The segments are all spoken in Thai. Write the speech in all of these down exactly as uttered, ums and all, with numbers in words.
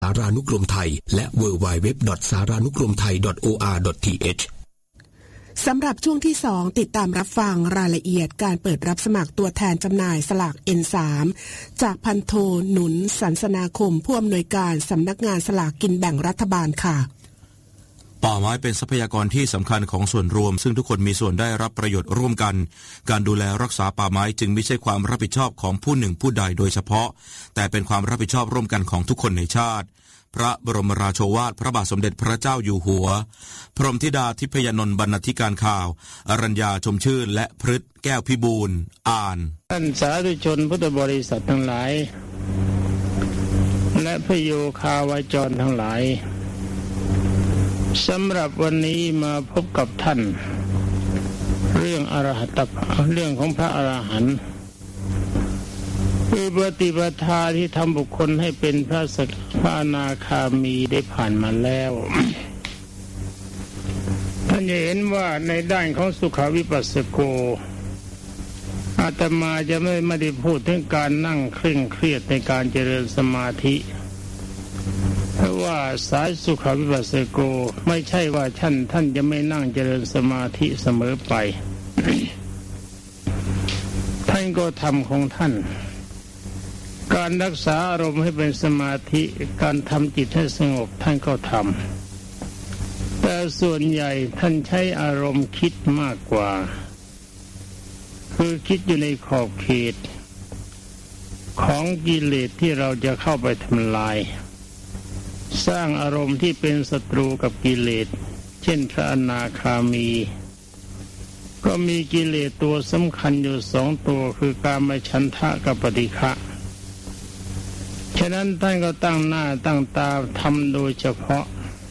ารานุกรมไทยและ ดับเบิลยู ดับเบิลยู ดับเบิลยู ดอท สารานุกรมไทย ดอท โอ อาร์ ดอท ที เอช สำหรับช่วงที่สองติดตามรับฟังรายละเอียดการเปิดรับสมัครตัวแทนจำหน่ายสลาก เอ็น สาม จากพันโทหนุนสันสนาคมผู้อำนวยการสำนักงานสลากกินแบ่งรัฐบาลค่ะป่าไม้เป็นทรัพยากรที่สำคัญของส่วนรวมซึ่งทุกคนมีส่วนได้รับประโยชน์ร่วมกันการดูแลรักษาป่าไม้จึงไม่ใช่ความรับผิดชอบของผู้หนึ่งผู้ใดโดยเฉพาะแต่เป็นความรับผิดชอบร่วมกันของทุกคนในชาติพระบรมราโชวาทพระบาทสมเด็จพระเจ้าอยู่หัวพรหมธิดาทิพยนนท์บรรณาธิการข่าวอรัญญาชมชื่นและพฤทธิ์แก้วพิบูลอ่านท่านสาธุชนพุทธบริษัททั้งหลายและพโยคาวาจรทั้งหลายสำหรับวันนี้มาพบกับท่านเรื่องอรหัตเรื่องของพระอรหันต์คือปฏิปทาที่ทำบุคคลให้เป็นพระสพระอนาคามีได้ผ่านมาแล้ว ท่านจะเห็นว่าในด้านของสุขวิปัสสโกอาตมาจะไม่ไม่ได้พูดถึงการนั่งเคร่งเครียดในการเจริญสมาธิเพราะว่าสายสุขวิปัสสโกไม่ใช่ว่าท่านท่านจะไม่นั่งเจริญสมาธิเสมอไป ท่านก็ทำของท่านการรักษาอารมณ์ให้เป็นสมาธิการทำจิตให้สงบท่านก็ทำแต่ส่วนใหญ่ท่านใช้อารมณ์คิดมากกว่าคือคิดอยู่ในขอบเขตของกิเลสที่เราจะเข้าไปทำลายสร้างอารมณ์ที่เป็นศัตรูกับกิเลสเช่นพระอนาคามีก็มีกิเลสตัวสำคัญอยู่สองตัวคือกามฉันทะกับปฏิฆะฉะนั้นท่านก็ตั้งหน้าตั้งตาทำโดยเฉพาะ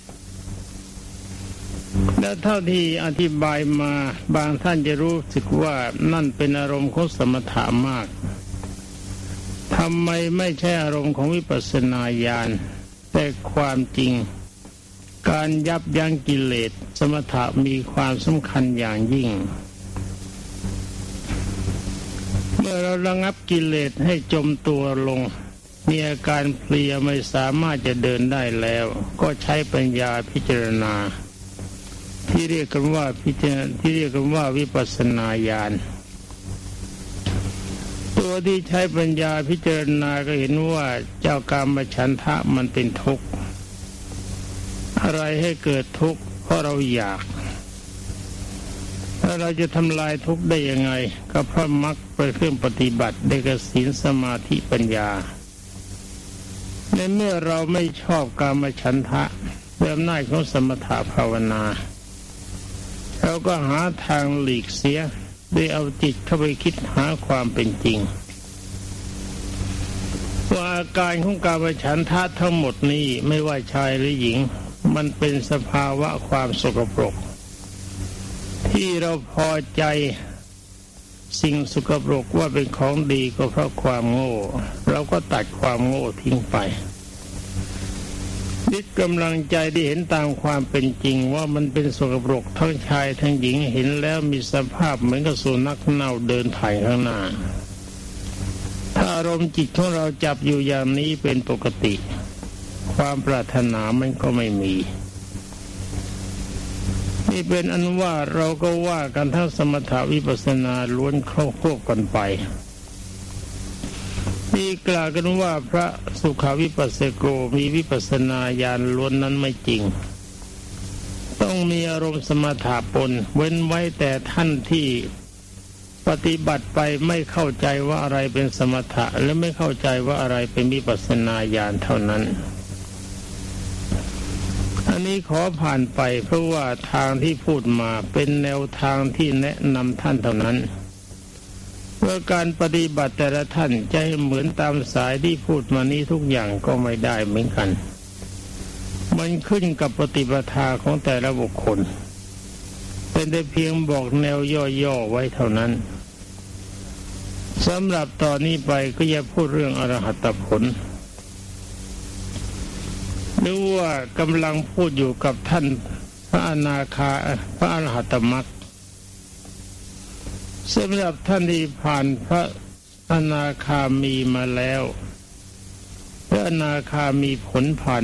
และเท่าที่อธิบายมาบางท่านจะรู้สึกว่านั่นเป็นอารมณ์ของสมถะมากทำไมไม่ใช่อารมณ์ของวิปัสสนาญาณแต่ความจริงการยับยั้งกิเลสสมถะมีความสำคัญอย่างยิ่งเมื่อเราระงับกิเลสให้จมตัวลงมีอาการเพลียไม่สามารถจะเดินได้แล้วก็ใช้ปัญญาพิจารณาที่เรียกกันว่าพิจารณาที่เรียกกันว่าวิปัสสนาญาณตัวที่ใช้ปัญญาพิจารณาก็เห็นว่าเจ้ากามฉันทะมันเป็นทุกข์อะไรให้เกิดทุกข์เพราะเราอยากแล้วเราจะทำลายทุกข์ได้ยังไงก็เพราะมรรคเป็นเครื่องปฏิบัติได้กับศีลสมาธิปัญญาในเมื่อเราไม่ชอบกามฉันทะด้วยอำนาจของสมถะภาวนาเราก็หาทางหลีกเสียโดยเอาจิตเข้าไปคิดหาความเป็นจริงว่าอาการของกามฉันทะทั้งหมดนี้ไม่ว่าชายหรือหญิงมันเป็นสภาวะความสกปรกที่เราพอใจสิ่งสกปรกว่าเป็นของดีก็เพราะความโง่เราก็ตัดความโง่ทิ้งไปยึดกำลังใจที่เห็นตามความเป็นจริงว่ามันเป็นสกปรกทั้งชายทั้งหญิงเห็นแล้วมีสภาพเหมือนกับสุนัขเน่าเดินถ่ายข้างหน้าถ้าอารมณ์จิตของเราจับอยู่อย่างนี้เป็นปกติความปรารถนามันก็ไม่มีนี่เป็นอันว่าเราก็ว่ากันทั้งสมถะวิปัสสนาล้วนเข้าควบกันไปนี่กล่าวกันว่าพระสุขวิปัสสโกมีวิปัสสนาญาณล้วนนั้นไม่จริงต้องมีอารมณ์สมถะปนเว้นไว้แต่ท่านที่ปฏิบัติไปไม่เข้าใจว่าอะไรเป็นสมถะและไม่เข้าใจว่าอะไรเป็นวิปัสสนาญาณเท่านั้นอันนี้ขอผ่านไปเพราะว่าทางที่พูดมาเป็นแนวทางที่แนะนำท่านเท่านั้นเมื่อการปฏิบัติแต่ละท่านจะให้เหมือนตามสายที่พูดมานี้ทุกอย่างก็ไม่ได้เหมือนกันมันขึ้นกับปฏิปทาของแต่ละบุคคลเป็นแต่เพียงบอกแนวย่อๆไว้เท่านั้นสำหรับตอนนี้ไปก็จะพูดเรื่องอรหัตผลหรือว่ากำลังพูดอยู่กับท่านพระอนาคาพระอรหัตมรรคสำหรับท่านที่ผ่านพระอนาคามีมาแล้วพระอนาคามีผลผ่าน